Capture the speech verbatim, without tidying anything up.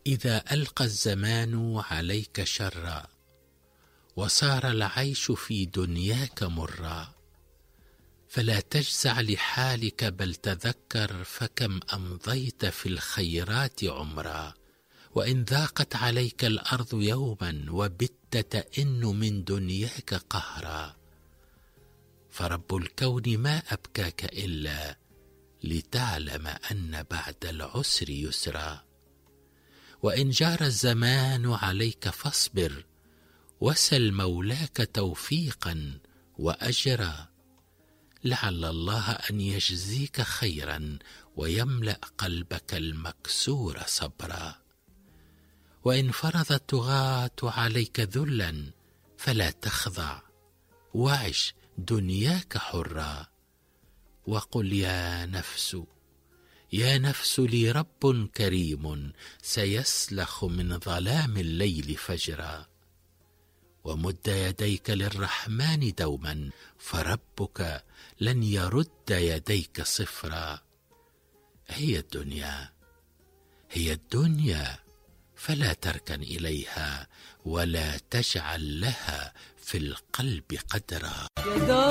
إذا ألقى الزمان عليك شرا وصار العيش في دنياك مرا، فلا تجزع لحالك بل تذكر فكم أمضيت في الخيرات عمرا. وإن ضاقت عليك الأرض يوما وبت تئن من دنياك قهرا، فرب الكون ما أبكاك إلا لتعلم أن بعد العسر يسرا. وإن جار الزمان عليك فاصبر وسل مولاك توفيقا وأجرا، لعل الله أن يجزيك خيرا ويملأ قلبك المكسور صبرا. وإن فرض الطغاة عليك ذلا فلا تخضع وعش دنياك حرا. وقل يا نفس يا نفس لي رب كريم سيسلخ من ظلام الليل فجرا. ومد يديك للرحمن دوما فربك لن يرد يديك صفرا. هي الدنيا هي الدنيا فلا تركن إليها ولا تجعل لها في القلب قدرا.